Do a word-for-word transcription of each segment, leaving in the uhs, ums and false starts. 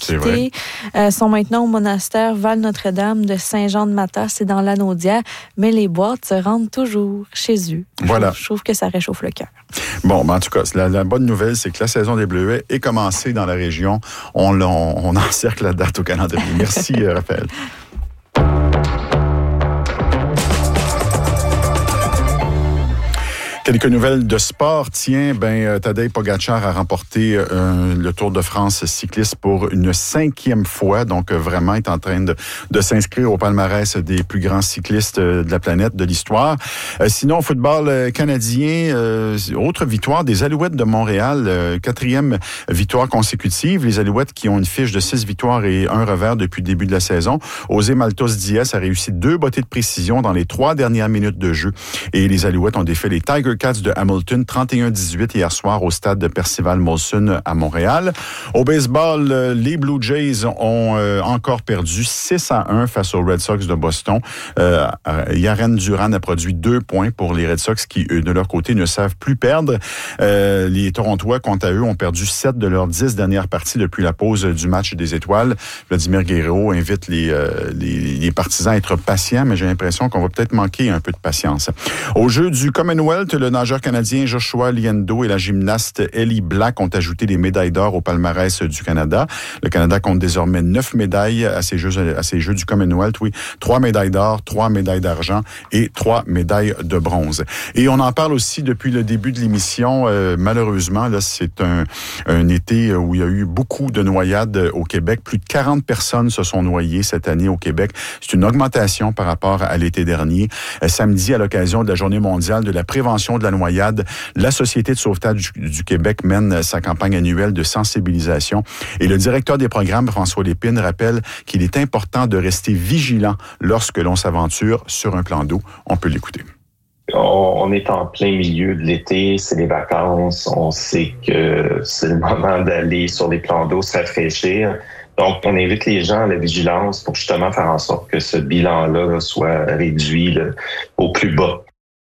quitté, euh, sont maintenant au monastère Val-Notre-Dame de Saint-Jean-de-Matha, c'est dans l'Anaudière, mais les boîtes se rendent toujours chez eux. Voilà. Je, je trouve que ça réchauffe le cœur. Bon, ben en tout cas, la, la bonne nouvelle, c'est que la saison des Bleuets est commencée dans la région. On, on, on encercle la date au calendrier. Merci, Raphaël. Quelques nouvelles de sport. Tiens, ben Tadej Pogačar a remporté euh, le Tour de France cycliste pour une cinquième fois. Donc, euh, vraiment, est en train de, de s'inscrire au palmarès des plus grands cyclistes de la planète, de l'histoire. Euh, sinon, football euh, canadien, euh, autre victoire des Alouettes de Montréal. Euh, quatrième victoire consécutive. Les Alouettes qui ont une fiche de six victoires et un revers depuis le début de la saison. José Maltos Diaz a réussi deux bottées de précision dans les trois dernières minutes de jeu. Et les Alouettes ont défait les Tiger Cats de Hamilton, trente et un à dix-huit hier soir au stade de Percival Molson à Montréal. Au baseball, les Blue Jays ont euh, encore perdu six à un face aux Red Sox de Boston. Euh, Yaren Duran a produit deux points pour les Red Sox qui, eux, de leur côté, ne savent plus perdre. Euh, les Torontois, quant à eux, ont perdu sept de leurs dix dernières parties depuis la pause du match des Étoiles. Vladimir Guerrero invite les, euh, les, les partisans à être patients, mais j'ai l'impression qu'on va peut-être manquer un peu de patience. Au jeu du Commonwealth, le nageur canadien Joshua Liendo et la gymnaste Ellie Black ont ajouté des médailles d'or au palmarès du Canada. Le Canada compte désormais neuf médailles à ces Jeux, à ces Jeux du Commonwealth. Oui, trois médailles d'or, trois médailles d'argent et trois médailles de bronze. Et on en parle aussi depuis le début de l'émission. Euh, malheureusement, là, c'est un, un été où il y a eu beaucoup de noyades au Québec. Plus de quarante personnes se sont noyées cette année au Québec. C'est une augmentation par rapport à l'été dernier. Euh, samedi, à l'occasion de la Journée mondiale de la prévention de la noyade, la Société de sauvetage du, du Québec mène sa campagne annuelle de sensibilisation. Et le directeur des programmes, François Lépine, rappelle qu'il est important de rester vigilant lorsque l'on s'aventure sur un plan d'eau. On peut l'écouter. On est en plein milieu de l'été, c'est les vacances, on sait que c'est le moment d'aller sur les plans d'eau, se rafraîchir. Donc, on invite les gens à la vigilance pour justement faire en sorte que ce bilan-là là, soit réduit là, au plus bas.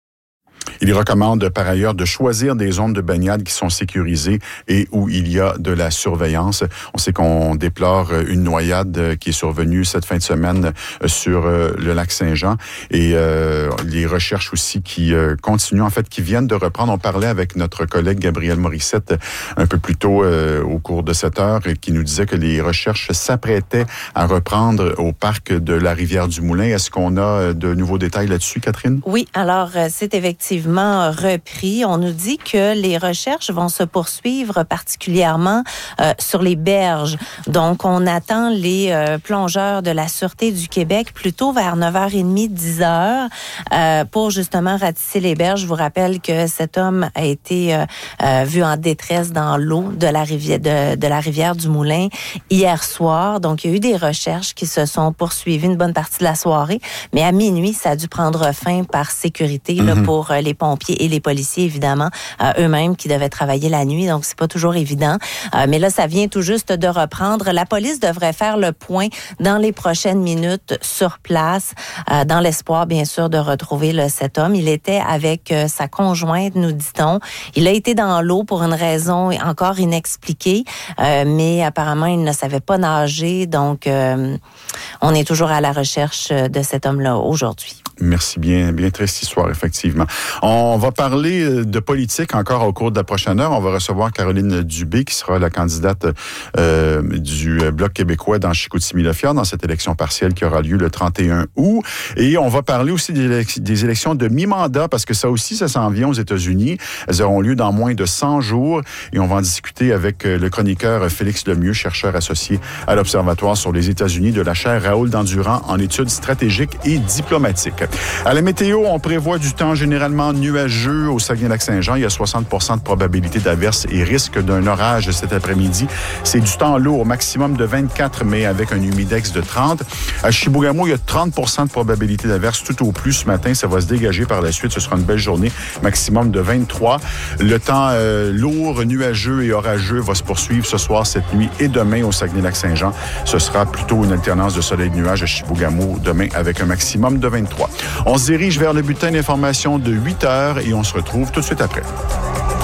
Il recommande par ailleurs de choisir des zones de baignade qui sont sécurisées et où il y a de la surveillance. On sait qu'on déplore une noyade qui est survenue cette fin de semaine sur le lac Saint-Jean et euh, les recherches aussi qui euh, continuent, en fait, qui viennent de reprendre. On parlait avec notre collègue Gabriel Morissette un peu plus tôt euh, au cours de cette heure et qui nous disait que les recherches s'apprêtaient à reprendre au parc de la Rivière-du-Moulin. Est-ce qu'on a de nouveaux détails là-dessus, Catherine? Oui, alors c'est effectivement repris. On nous dit que les recherches vont se poursuivre particulièrement euh, sur les berges. Donc, on attend les euh, plongeurs de la Sûreté du Québec plutôt vers neuf heures trente, dix heures euh, pour justement ratisser les berges. Je vous rappelle que cet homme a été euh, euh, vu en détresse dans l'eau de la rivière de, de la rivière du Moulin hier soir. Donc, il y a eu des recherches qui se sont poursuivies une bonne partie de la soirée, mais à minuit, ça a dû prendre fin par sécurité mm-hmm. là, pour euh, les pompiers et les policiers, évidemment, euh, eux-mêmes qui devaient travailler la nuit, donc c'est pas toujours évident. Euh, mais là, ça vient tout juste de reprendre. La police devrait faire le point dans les prochaines minutes sur place, euh, dans l'espoir, bien sûr, de retrouver là, cet homme. Il était avec euh, sa conjointe, nous dit-on. Il a été dans l'eau pour une raison encore inexpliquée, euh, mais apparemment, il ne savait pas nager, donc euh, on est toujours à la recherche de cet homme-là aujourd'hui. Merci bien, bien triste histoire, effectivement. On va parler de politique encore au cours de la prochaine heure. On va recevoir Caroline Dubé, qui sera la candidate euh, du Bloc québécois dans Chicoutimi-Le-Fjord, dans cette élection partielle qui aura lieu le trente et un août. Et on va parler aussi des, élec- des élections de mi-mandat, parce que ça aussi, ça s'en vient aux États-Unis. Elles auront lieu dans moins de cent jours. Et on va en discuter avec le chroniqueur Félix Lemieux, chercheur associé à l'Observatoire sur les États-Unis de la chaire Raoul Dandurand en études stratégiques et diplomatiques. À la météo, on prévoit du temps généralement nuageux au Saguenay-Lac-Saint-Jean. Il y a soixante pour cent de probabilité d'averse et risque d'un orage cet après-midi. C'est du temps lourd, maximum de vingt-quatre, mais avec un humidex de trente. À Chibougamau, il y a trente pour cent de probabilité d'averse tout au plus ce matin. Ça va se dégager par la suite. Ce sera une belle journée, maximum de vingt-trois. Le temps euh, lourd, nuageux et orageux va se poursuivre ce soir, cette nuit et demain au Saguenay-Lac-Saint-Jean. Ce sera plutôt une alternance de soleil et de nuages à Chibougamau demain avec un maximum de vingt-trois. On se dirige vers le bulletin d'information de huit heures et on se retrouve tout de suite après.